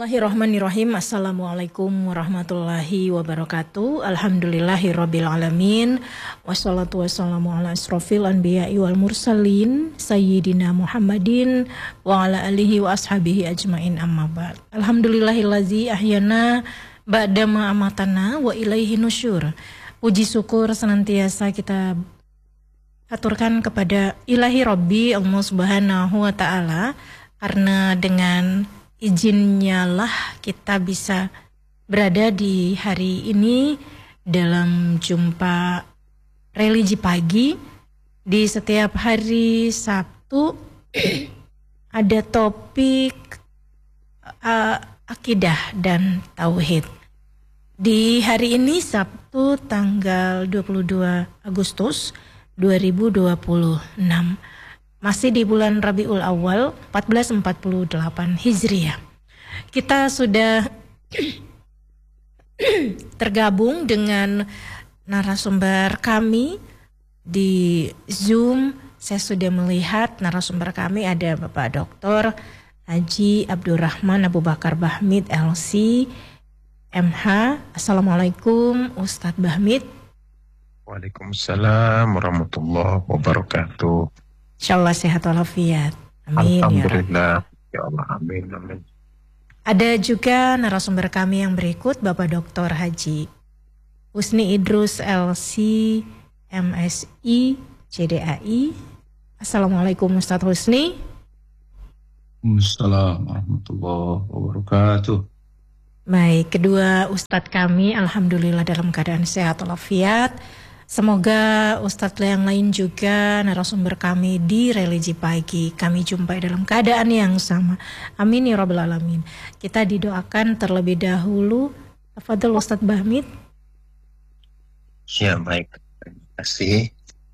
Bismillahirrahmanirrahim. Assalamualaikum warahmatullahi wabarakatuh. Alhamdulillahirabbil alamin. Wassalatu wassalamu ala asrofil anbiya'i wal mursalin sayyidina Muhammadin wa ala alihi wa ashabihi ajmain, amma ba'd. Alhamdulillahillazi ahyana ba'da ma amatana wa ilaihi nusyur. Puji syukur senantiasa kita aturkan kepada Ilahi Rabbi Allah Subhanahu wa taala, karena dengan izinnya lah kita bisa berada di hari ini dalam jumpa religi pagi. Di setiap hari Sabtu ada topik akidah dan tauhid. Di hari ini Sabtu tanggal 22 Agustus 2026, masih di bulan Rabiul Awal 1448 Hijriah. Kita sudah tergabung dengan narasumber kami di Zoom. Saya sudah melihat narasumber kami ada Bapak Dr. Haji Abdurrahman Abu Bakar Bahmid LC MH. Assalamualaikum Ustadz Bahmid. Waalaikumsalam warahmatullahi wabarakatuh. Insyaallah sehat walafiat. Amin. Alhamdulillah. Ya Allah, amin, amin. Ada juga narasumber kami yang berikut, Bapak Dr. Haji Husni Idrus LC MSI CDAI. Assalamualaikum Ustadz Husni. Assalamualaikum warahmatullahi wabarakatuh. Baik, kedua Ustadz kami alhamdulillah dalam keadaan sehat walafiat. Semoga Ustadz yang lain juga narasumber kami di religi pagi kami jumpai dalam keadaan yang sama. Amin ya rabbal alamin. Kita didoakan terlebih dahulu. Tafadhol Ustadz Bahmid. Ya, baik. Terima kasih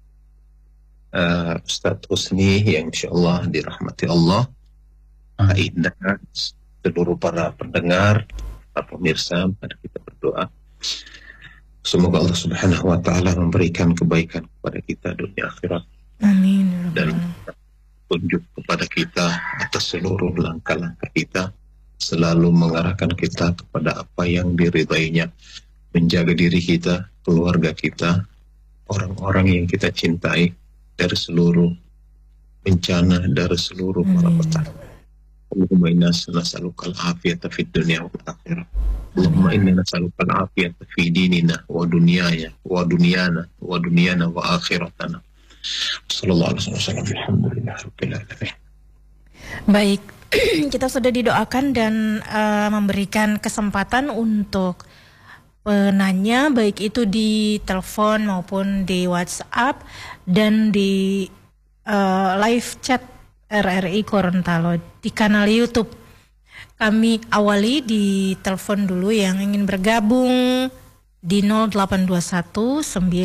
Ustadz Husni yang insyaallah dirahmati Allah. Indah seluruh para pendengar, para pemirsa, pada kita berdoa. Semoga Allah Subhanahu wa taala memberikan kebaikan kepada kita dunia akhirat. Amin. Dan tunjuk kepada kita atas seluruh langkah-langkah kita, selalu mengarahkan kita kepada apa yang diridainya, menjaga diri kita, keluarga kita, orang-orang yang kita cintai dari seluruh bencana, dari seluruh malapetaka. Allahumma inna nas'alukal afiyata fid dunya wal akhirah. Allahumma inna nas'alukal afiyata fi dinina wa dunyaya wa dunyana wa dunyana wa akhiratana. Sallallahu alaihi wasallam. Alhamdulillah rabbil alamin. Baik, kita sudah didoakan dan memberikan kesempatan untuk penanya, baik itu di telepon maupun di WhatsApp dan di live chat RRI Gorontalo di kanal YouTube. Kami awali di telepon dulu yang ingin bergabung di 0821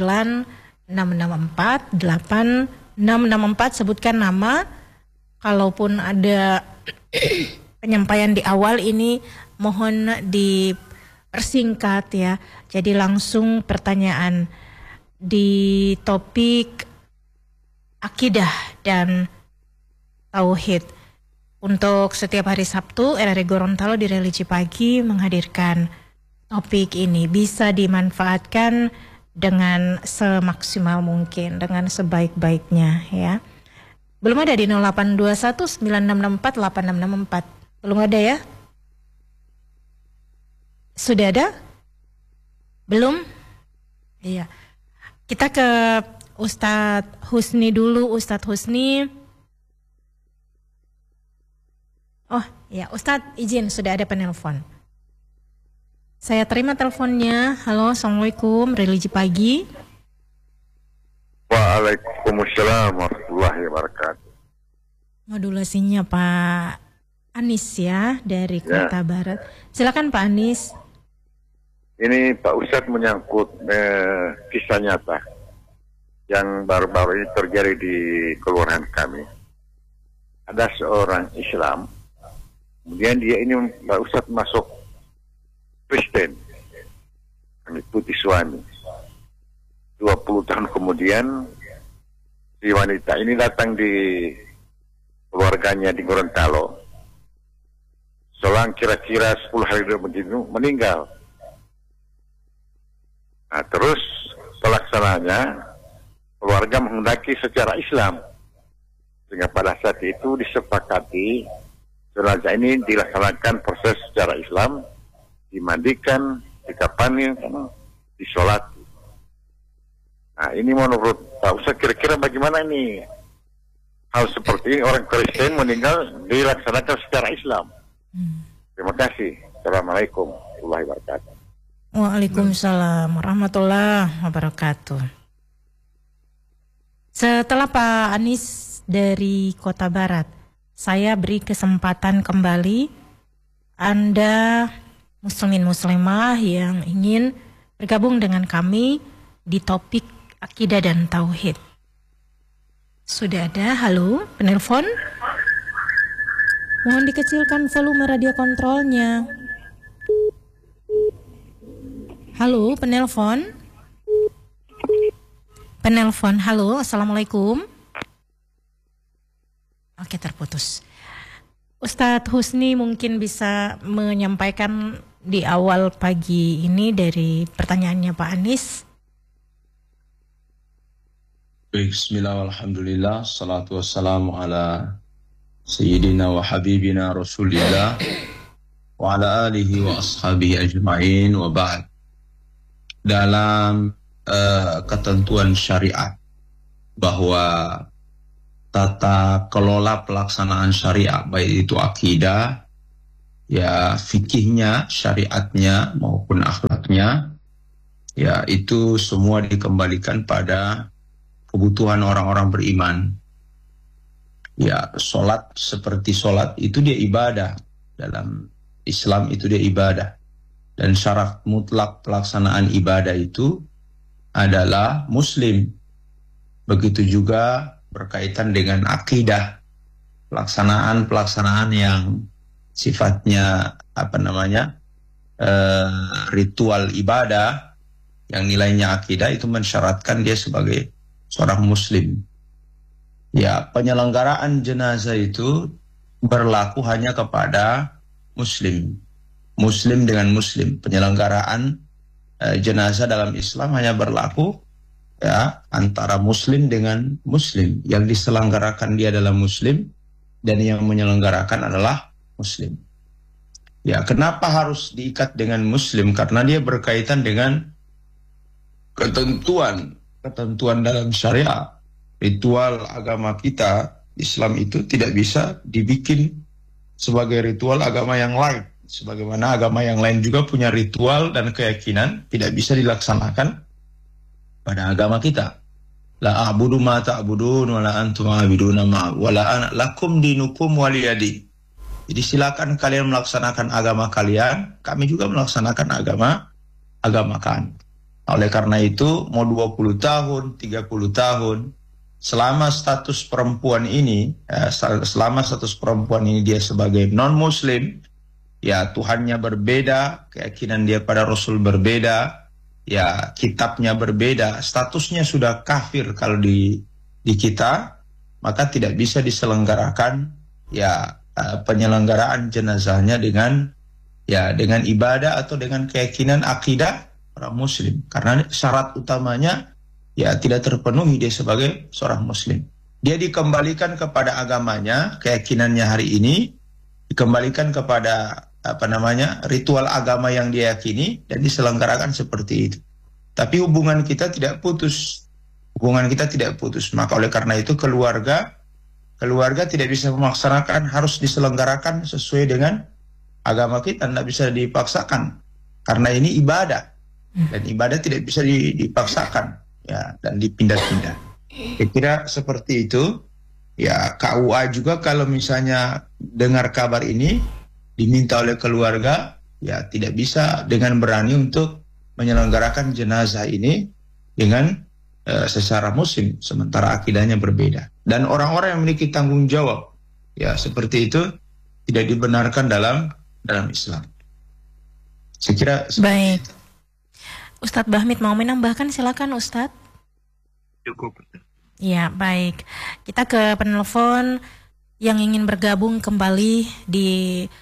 9664 8664, sebutkan nama. Kalaupun ada penyampaian di awal ini mohon dipersingkat ya. Jadi langsung pertanyaan di topik akidah dan tauhid. Untuk setiap hari Sabtu RRI Gorontalo di religi pagi menghadirkan topik ini, bisa dimanfaatkan dengan semaksimal mungkin, dengan sebaik-baiknya ya. Belum ada di 0821 9664 8664. Belum ada ya? Sudah ada? Belum? Iya. Kita ke Ustadz Husni dulu. Ustadz Husni. Oh ya, Ustadz izin, sudah ada penelpon. Saya terima teleponnya. Halo, Assalamualaikum, religi pagi. Waalaikumsalam warahmatullahi wabarakatuh. Modulasinya Pak Anis ya, dari Kota Barat. Silakan Pak Anis. Ini Pak Ustadz menyangkut kisah nyata yang baru-baru ini terjadi di kelurahan kami. Ada seorang Islam, kemudian dia ini Pak Ustadz masuk Kristen, mengikuti suami. 20 tahun kemudian si wanita ini datang di keluarganya di Gorontalo, sholat selang kira-kira 10 hari meninggal. Nah, terus pelaksananya keluarga menghendaki secara Islam, sehingga pada saat itu disepakati jenazah ini dilaksanakan proses secara Islam, dimandikan, dikafani, disolati. Nah, ini menurut Pak Ustadz kira-kira bagaimana ini hal seperti ini, orang Kristen meninggal dilaksanakan secara Islam? Terima kasih. Assalamualaikum warahmatullahi wabarakatuh. Waalaikumsalam warahmatullahi wabarakatuh. Setelah Pak Anis dari Kota Barat, saya beri kesempatan kembali Anda muslimin muslimah yang ingin bergabung dengan kami di topik akidah dan tauhid. Sudah ada, halo, penelpon. Mohon dikecilkan volume radio kontrolnya. Halo, penelpon. Penelpon, halo, assalamualaikum. Oke, terputus. Ustadz Husni mungkin bisa menyampaikan di awal pagi ini dari pertanyaannya Pak Anis. Bismillah walhamdulillah, salatu wassalamu ala sayyidina wa habibina rasulillah wa ala alihi wa ashabihi ajma'in wa ba'd. Dalam ketentuan syariat bahwa tata kelola pelaksanaan syariat, baik itu akidah, ya fikihnya, syariatnya maupun akhlaknya, ya itu semua dikembalikan pada kebutuhan orang-orang beriman. Ya, sholat seperti sholat itu dia ibadah. Dalam Islam itu dia ibadah. Dan syarat mutlak pelaksanaan ibadah itu adalah muslim. Begitu juga berkaitan dengan akidah. Pelaksanaan yang sifatnya ritual ibadah yang nilainya akidah itu mensyaratkan dia sebagai seorang muslim. Ya, penyelenggaraan jenazah itu berlaku hanya kepada muslim. Muslim dengan muslim. Penyelenggaraan jenazah dalam Islam hanya berlaku ya antara muslim dengan muslim. Yang diselenggarakan dia adalah muslim dan yang menyelenggarakan adalah muslim. Ya, kenapa harus diikat dengan muslim? Karena dia berkaitan dengan ketentuan dalam syariat. Ritual agama kita, Islam itu tidak bisa dibikin sebagai ritual agama yang lain. Sebagaimana agama yang lain juga punya ritual dan keyakinan, tidak bisa dilaksanakan pada agama kita. La a'budu ma ta'budun wa la antum a'biduna ma wa la ana lakum dinukum waliyadi. Jadi silakan kalian melaksanakan agama kalian, kami juga melaksanakan agama kami. Oleh karena itu, mau 20 tahun, 30 tahun, selama status perempuan ini dia sebagai non-muslim, ya Tuhannya berbeda, keyakinan dia pada Rasul berbeda, ya kitabnya berbeda, statusnya sudah kafir kalau di kita, maka tidak bisa diselenggarakan ya penyelenggaraan jenazahnya dengan ibadah atau dengan keyakinan akidah orang muslim, karena syarat utamanya ya tidak terpenuhi dia sebagai seorang muslim. Dia dikembalikan kepada agamanya, keyakinannya hari ini dikembalikan kepada ritual agama yang dia yakini dan diselenggarakan seperti itu. Tapi hubungan kita tidak putus. Maka oleh karena itu keluarga tidak bisa memaksanakan, harus diselenggarakan sesuai dengan agama kita, tidak bisa dipaksakan. Karena ini ibadah. Dan ibadah tidak bisa dipaksakan ya dan dipindah-pindah. Kira-kira seperti itu. Ya, KUA juga kalau misalnya dengar kabar ini diminta oleh keluarga, ya tidak bisa dengan berani untuk menyelenggarakan jenazah ini dengan secara muslim, sementara akidahnya berbeda. Dan orang-orang yang memiliki tanggung jawab, ya seperti itu tidak dibenarkan dalam Islam. Saya kira baik. Ustadz Bahmid mau menambahkan, silakan Ustadz. Cukup. Ya, baik. Kita ke penelpon yang ingin bergabung kembali di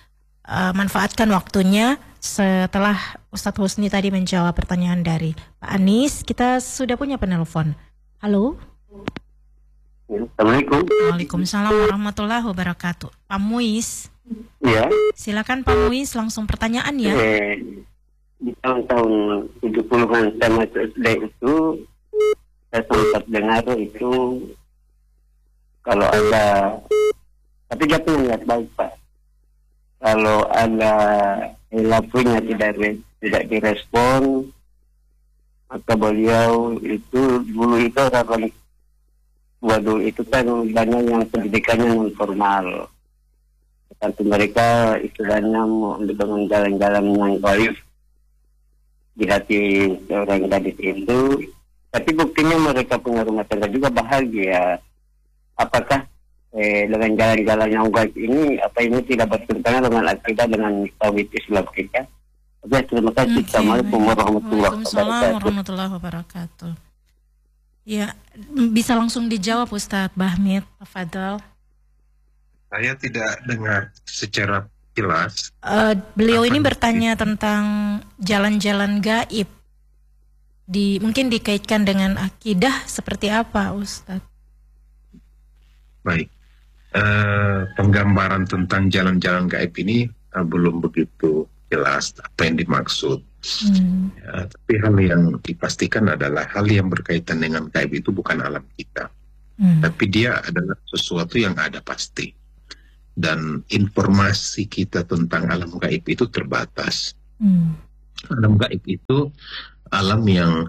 manfaatkan waktunya setelah Ustadz Husni tadi menjawab pertanyaan dari Pak Anis. Kita sudah punya penelpon. Halo. Assalamualaikum. Waalaikumsalam warahmatullahi wabarakatuh. Pak Muiz. Ya. Silakan Pak Muiz, langsung pertanyaan ya. Di tahun 70-an sama SD itu saya sempat dengar itu kalau ada, tapi dia punya niat baik Pak. Kalau ada lapunya tidak direspon, maka beliau itu dulu itu orang waduh itu kan banyak yang pendidikannya non formal. Tentu mereka istilahnya dengan jalan-jalan yang baik di hati seorang gadis itu, tapi buktinya mereka punya rumah tangga juga bahagia. Apakah dengan jalan-jalan yang baik ini, apa ini tidak bertentangan dengan akidah, dengan tauhid Islam kita? Oke, terima kasih. Assalamualaikum warahmatullahi wabarakatuh. Ya, bisa langsung dijawab Ustadz Bahmid, Tafadhol. Saya tidak dengar secara jelas. Beliau ini bertanya tentang jalan-jalan gaib. Mungkin dikaitkan dengan akidah seperti apa, Ustadz? Baik. Penggambaran tentang jalan-jalan gaib ini belum begitu jelas apa yang dimaksud. Tapi hal yang dipastikan adalah hal yang berkaitan dengan gaib itu bukan alam kita. Tapi dia adalah sesuatu yang ada pasti. Dan informasi kita tentang alam gaib itu terbatas. Alam gaib itu alam yang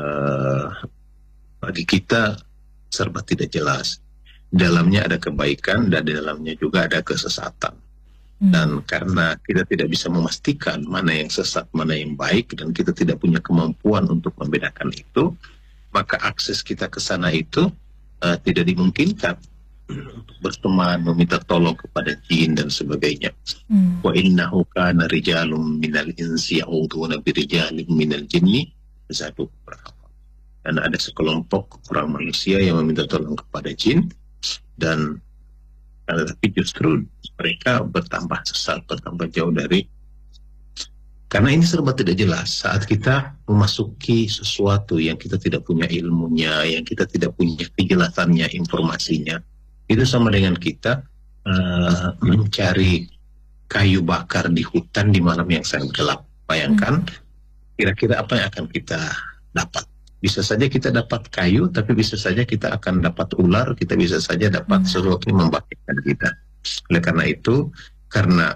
bagi kita serba tidak jelas. Dalamnya ada kebaikan dan di dalamnya juga ada kesesatan. Dan karena kita tidak bisa memastikan mana yang sesat, mana yang baik, dan kita tidak punya kemampuan untuk membedakan itu, maka akses kita ke sana itu tidak dimungkinkan. Untuk berteman, meminta tolong kepada jin dan sebagainya. Wa innahu kana rijalun minal insi ya'uduna birijalin minal jinni zadu. Dan ada sekelompok orang manusia yang meminta tolong kepada jin, dan tapi justru mereka bertambah sesat, bertambah jauh dari, karena ini serba tidak jelas. Saat kita memasuki sesuatu yang kita tidak punya ilmunya, yang kita tidak punya kejelasannya, informasinya, itu sama dengan kita mencari kayu bakar di hutan di malam yang sangat gelap. Bayangkan kira-kira apa yang akan kita dapat. Bisa saja kita dapat kayu, tapi bisa saja kita akan dapat ular, kita bisa saja dapat sesuatu yang membahayakan kita. Oleh karena itu, karena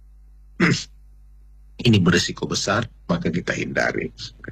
ini berisiko besar, maka kita hindari.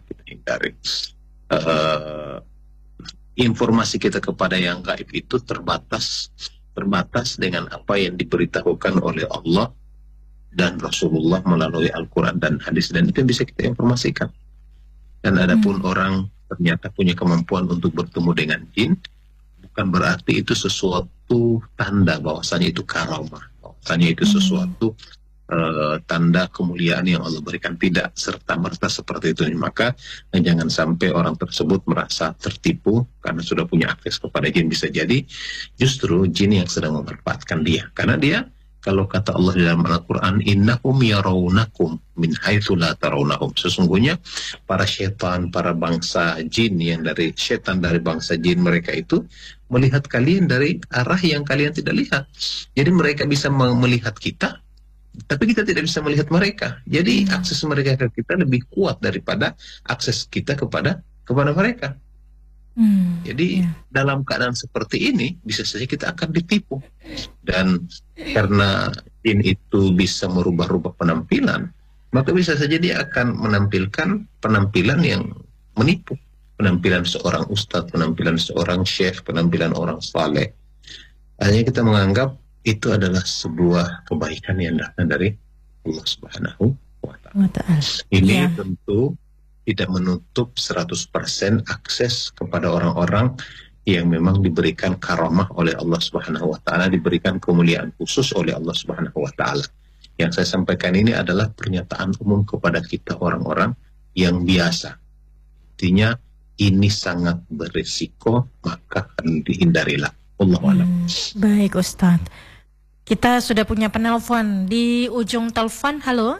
Informasi kita kepada yang gaib itu terbatas dengan apa yang diberitahukan oleh Allah dan Rasulullah melalui Al-Quran dan hadis, dan itu yang bisa kita informasikan. Dan adapun orang ternyata punya kemampuan untuk bertemu dengan jin, bukan berarti itu sesuatu tanda bahwasanya itu karamah, bahwasanya itu sesuatu tanda kemuliaan yang Allah berikan. Tidak serta-merta seperti itu. Maka jangan sampai orang tersebut merasa tertipu karena sudah punya akses kepada jin. Bisa jadi justru jin yang sedang memanfaatkan dia, karena dia, kalau kata Allah di dalam Al-Quran, innahum yarawnakum min haitsu la tarawnahum. Sesungguhnya para syaitan, para bangsa jin yang dari syaitan, dari bangsa jin, mereka itu melihat kalian dari arah yang kalian tidak lihat. Jadi mereka bisa melihat kita, tapi kita tidak bisa melihat mereka. Jadi akses mereka ke kita lebih kuat daripada akses kita kepada mereka. Jadi dalam keadaan seperti ini bisa saja kita akan ditipu. Dan karena jin itu bisa merubah-rubah penampilan, maka bisa saja dia akan menampilkan penampilan yang menipu. Penampilan seorang ustadz, penampilan seorang syekh, penampilan orang saleh. Hanya kita menganggap itu adalah sebuah kebaikan yang datang dari Allah Subhanahu wa Ta'ala. Ini tentu tidak menutup 100% akses kepada orang-orang yang memang diberikan karamah oleh Allah Subhanahu wa Ta'ala, diberikan kemuliaan khusus oleh Allah Subhanahu wa Ta'ala. Yang saya sampaikan ini adalah pernyataan umum kepada kita orang-orang yang biasa. Artinya ini sangat berisiko, maka dihindarilah. Allahu a'lam. Baik Ustadz. Kita sudah punya penelpon di ujung telepon. Halo?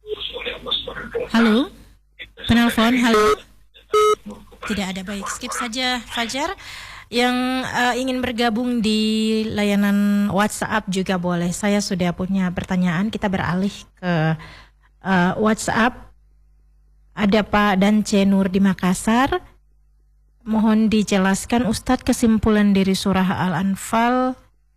Halo? Penelpon, halo? Tidak ada, baik. Skip saja, Fajar. Yang ingin bergabung di layanan WhatsApp juga boleh. Saya sudah punya pertanyaan. Kita beralih ke WhatsApp. Ada Pak Dance Nur di Makassar. Mohon dijelaskan Ustadz kesimpulan dari surah Al-Anfal.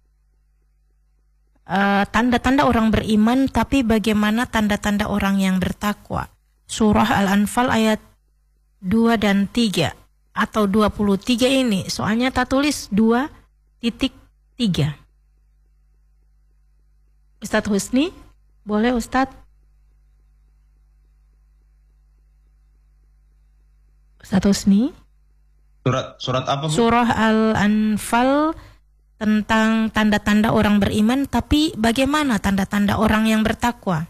Tanda-tanda orang beriman, tapi bagaimana tanda-tanda orang yang bertakwa? Surah Al-Anfal ayat 2 dan 3 atau 23 ini. Soalnya tak tulis 2.3. Ustadz Husni, boleh Ustadz? Ustadz Husni? Surat apa, Bu? Surah Al-Anfal tentang tanda-tanda orang beriman, tapi bagaimana tanda-tanda orang yang bertakwa?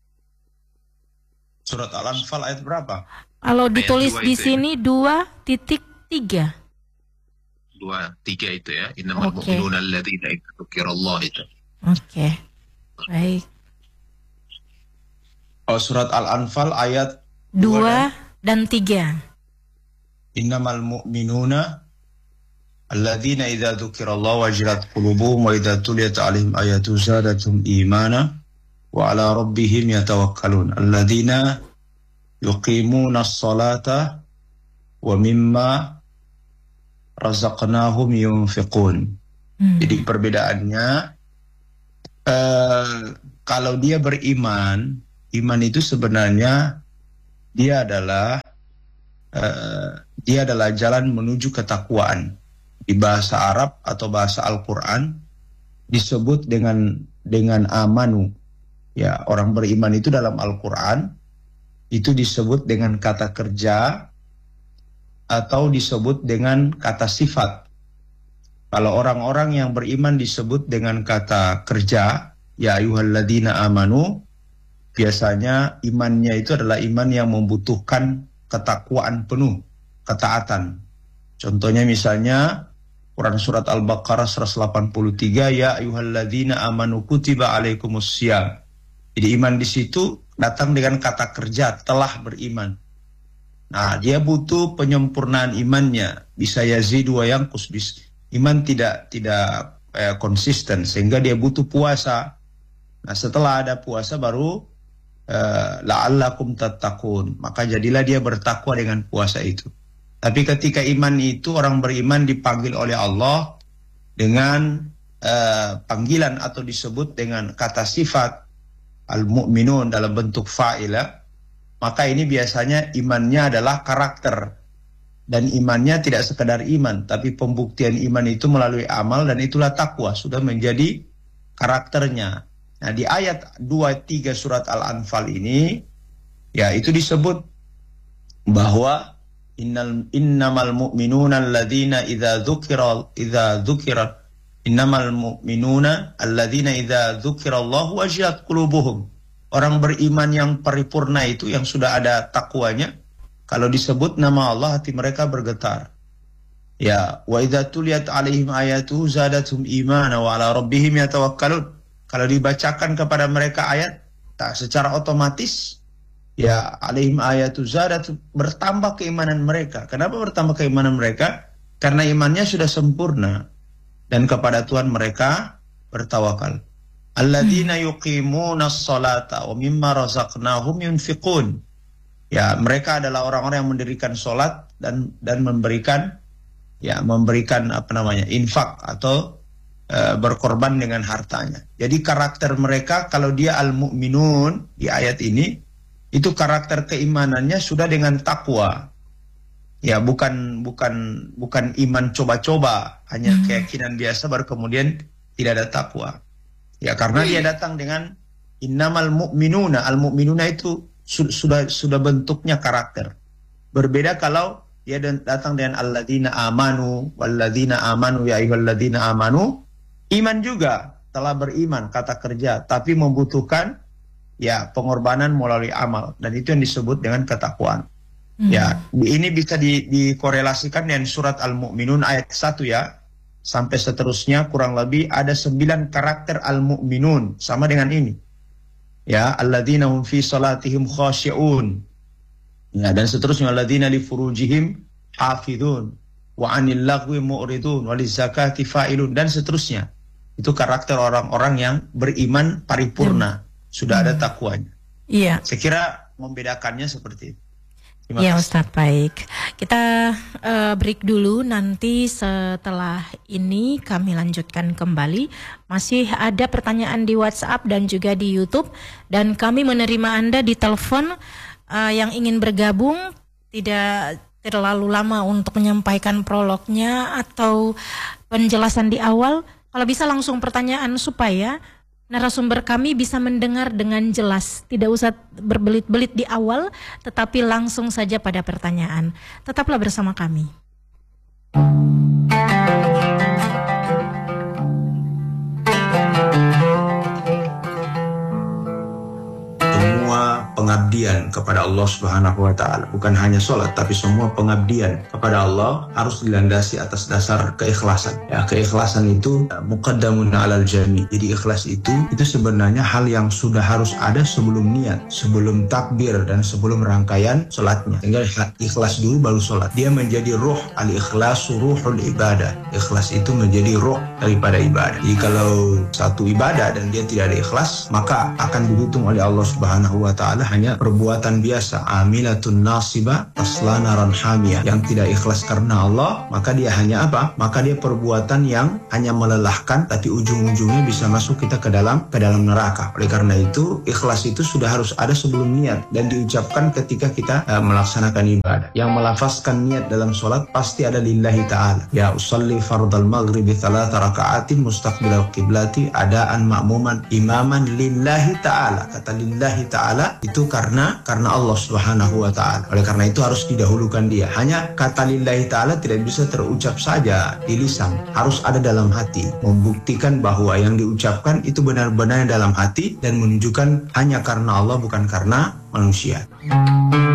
Surat Al-Anfal ayat berapa? Kalau ditulis di itu sini 2.3. 2.3 itu ya. Innamal Oke. mu'minuna alladzina idza dzukirallah itu. Oke, baik. Oh, surat Al-Anfal ayat 2 dan 3. Innamal mu'minuna alladzina idza dzukirallahu wajilat qulubuhum wa idza tuliyat 'alaihim ayatu zadatuhum imana wa 'ala rabbihim yatawakkalun alladzina yuqimunas salata wa mimma razaqnahum yunfiqun. Jadi perbedaannya kalau dia beriman, iman itu sebenarnya dia adalah jalan menuju ketakwaan. Di bahasa Arab atau bahasa Al-Quran disebut dengan amanu. Ya, orang beriman itu dalam Al-Quran itu disebut dengan kata kerja atau disebut dengan kata sifat. Kalau orang-orang yang beriman disebut dengan kata kerja, ya ayyuhalladzina amanu, biasanya imannya itu adalah iman yang membutuhkan ketakwaan penuh, ketaatan. Contohnya misalnya Quran surat Al-Baqarah 183, ya ayyuhalladzina amanu kutiba alaikumussyam. Jadi iman di situ datang dengan kata kerja, telah beriman. Nah, dia butuh penyempurnaan imannya, bisa yazid wa yanqus. Iman tidak konsisten sehingga dia butuh puasa. Nah, setelah ada puasa baru la'allakum tattaqun, maka jadilah dia bertakwa dengan puasa itu. Tapi ketika iman itu, orang beriman dipanggil oleh Allah dengan panggilan atau disebut dengan kata sifat al-mu'minun dalam bentuk fa'ilah, maka ini biasanya imannya adalah karakter. Dan imannya tidak sekedar iman, tapi pembuktian iman itu melalui amal, dan itulah takwa, sudah menjadi karakternya. Nah, di ayat 2-3 surat Al-Anfal ini, ya itu disebut bahwa innamal mu'minuna alladzina idza dzukira innamal mu'minuna alladzina idza dzukirallahu wajilat qulubuhum. Orang beriman yang paripurna itu, yang sudah ada takwanya, kalau disebut nama Allah hati mereka bergetar. Ya, wa idza tuliyat 'alaihim ayatuhu zadatuhum imana wa 'ala rabbihim yatawakkalun. Kalau dibacakan kepada mereka ayat, secara otomatis ya alaihim ayatu zadat, bertambah keimanan mereka. Kenapa bertambah keimanan mereka? Karena imannya sudah sempurna dan kepada Tuhan mereka bertawakal. Alladzina yuqimunas salata wa mimma razaqnahum yunfiqun. Ya, mereka adalah orang-orang yang mendirikan salat dan memberikan infak atau berkorban dengan hartanya. Jadi karakter mereka, kalau dia al-mu'minun di ayat ini, itu karakter keimanannya sudah dengan takwa. Ya, bukan iman coba-coba, hanya keyakinan biasa baru kemudian tidak ada takwa. Ya, karena dia datang dengan innamal mu'minuna, al-mu'minuna itu sudah bentuknya karakter. Berbeda kalau dia datang dengan alladzina amanu walladzina amanu ya ayyuhalladzina amanu. Iman juga, telah beriman, kata kerja, tapi membutuhkan ya pengorbanan melalui amal, dan itu yang disebut dengan ketakwaan. Ya, ini bisa dikorelasikan dengan surat Al-Mu'minun ayat 1 ya. sampai seterusnya, kurang lebih ada 9 karakter al-mu'minun, sama dengan ini. Ya, alladzina hum fi salatihim khashi'un. Ya, dan seterusnya, alladzina li furujihim hafidun wa 'anil lagwi mu'ridun wa lizakati fa'ilun, dan seterusnya. Itu karakter orang-orang yang beriman paripurna, sudah ada takwanya. Iya. Saya kira membedakannya seperti itu. Ya Ustadz, baik. Kita break dulu, nanti setelah ini kami lanjutkan kembali. Masih ada pertanyaan di WhatsApp dan juga di YouTube, dan kami menerima Anda di telepon yang ingin bergabung. Tidak terlalu lama untuk menyampaikan prolognya atau penjelasan di awal. Kalau bisa langsung pertanyaan supaya narasumber kami bisa mendengar dengan jelas. Tidak usah berbelit-belit di awal, tetapi langsung saja pada pertanyaan. Tetaplah bersama kami. Semua pengabdian kepada Allah Subhanahu wa taala, bukan hanya sholat, tapi semua pengabdian kepada Allah harus dilandasi atas dasar keikhlasan. Ya, keikhlasan itu muqaddamun 'alal jami'. Jadi ikhlas itu sebenarnya hal yang sudah harus ada sebelum niat, sebelum takbir, dan sebelum rangkaian sholatnya. Sehingga ikhlas dulu baru sholat. Dia menjadi ruh, al-ikhlasu ruhul ibadah. Ikhlas itu menjadi ruh daripada ibadah. Jadi kalau satu ibadah dan dia tidak ada ikhlas, maka akan dihitung oleh Allah Subhanahu wa ta'ala hanya perbuatan biasa, amilatun nasibah tasla naran hamiyah. Yang tidak ikhlas karena Allah, maka dia hanya apa? Maka dia perbuatan yang hanya melelahkan, tapi ujung-ujungnya bisa masuk kita ke dalam neraka. Oleh karena itu, ikhlas itu sudah harus ada sebelum niat dan diucapkan ketika kita melaksanakan ibadah. Yang melafazkan niat dalam sholat pasti ada lillahi ta'ala. Ya usalli fardal maghribi 3 raka'atin mustaqbilal qiblati adaan ma'muman imaman lillahi ta'ala. Kata lillahi ta'ala itu karena Allah Subhanahu wa ta'ala. Oleh karena itu harus didahulukan dia. Hanya kata lillahi ta'ala tidak bisa terucap saja di lisan, harus ada dalam hati, membuktikan bahwa yang diucapkan itu benar-benar dalam hati dan menunjukkan hanya karena Allah, bukan karena manusia.